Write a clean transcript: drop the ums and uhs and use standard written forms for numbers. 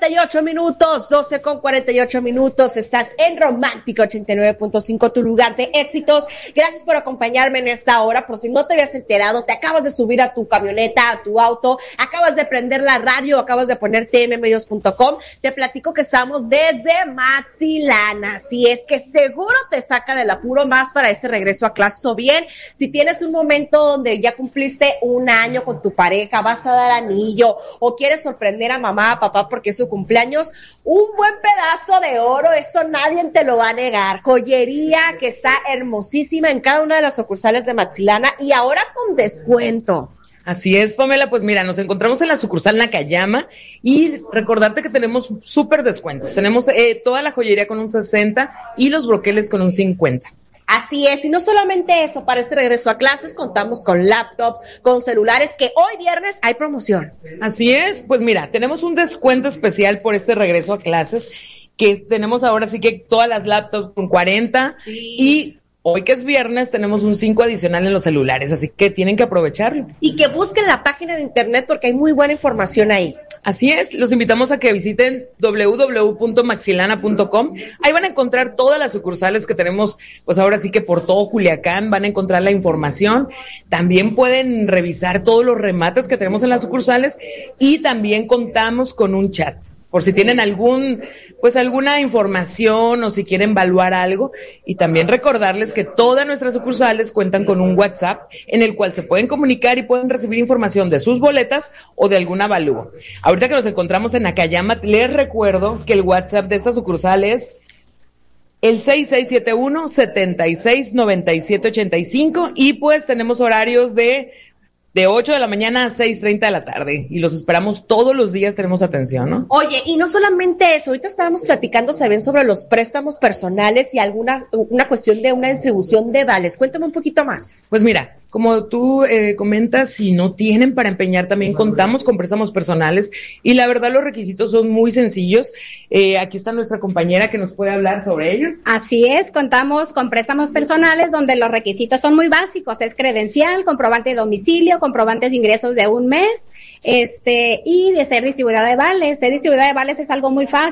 12:48, 12:48. Estás en Romántica 89.5, tu lugar de éxitos. Gracias por acompañarme en esta hora. Por si no te habías enterado, te acabas de subir a tu camioneta, a tu auto, acabas de prender la radio, acabas de poner tmmedios.com. Te platico que estamos desde Mazatlán. Así es que seguro te saca del apuro más para este regreso a clases. O bien, si tienes un momento donde ya cumpliste un año con tu pareja, vas a dar anillo o quieres sorprender a mamá, a papá porque es su cumpleaños, un buen pedazo de oro, eso nadie te lo va a negar. Joyería que está hermosísima en cada una de las sucursales de Mazatlán y ahora con descuento. Así es, Pamela, pues mira, nos encontramos en la sucursal Nakayama y recordarte que tenemos súper descuentos. Tenemos toda la joyería con un 60 y los broqueles con un 50. Así es, y no solamente eso, para este regreso a clases contamos con laptop, con celulares, que hoy viernes hay promoción. Así es, pues mira, tenemos un descuento especial por este regreso a clases, que tenemos ahora sí que todas las laptops con 40, sí. Y hoy que es viernes tenemos un 5 adicional en los celulares, así que tienen que aprovecharlo. Y que busquen la página de internet porque hay muy buena información ahí. Así es, los invitamos a que visiten www.maxilana.com. Ahí van a encontrar todas las sucursales que tenemos, pues ahora sí que por todo Culiacán, van a encontrar la información. También pueden revisar todos los remates que tenemos en las sucursales y también contamos con un chat. Por si tienen alguna información o si quieren evaluar algo. Y también recordarles que todas nuestras sucursales cuentan con un WhatsApp en el cual se pueden comunicar y pueden recibir información de sus boletas o de algún avalúo. Ahorita que nos encontramos en Nakayama, les recuerdo que el WhatsApp de esta sucursal es el 6671-769785 y pues tenemos horarios de 8 de la mañana a 6:30 de la tarde y los esperamos todos los días, tenemos atención, ¿no? Oye, y no solamente eso, ahorita estábamos platicando, ¿saben?, sobre los préstamos personales y una cuestión de una distribución de vales. Cuéntame un poquito más. Pues mira, como tú comentas, si no tienen para empeñar, también contamos con préstamos personales y la verdad los requisitos son muy sencillos. Aquí está nuestra compañera que nos puede hablar sobre ellos. Así es, contamos con préstamos personales donde los requisitos son muy básicos, es credencial, comprobante de domicilio, comprobantes de ingresos de un mes, y de ser distribuidora de vales. Ser distribuidora de vales es algo muy fácil.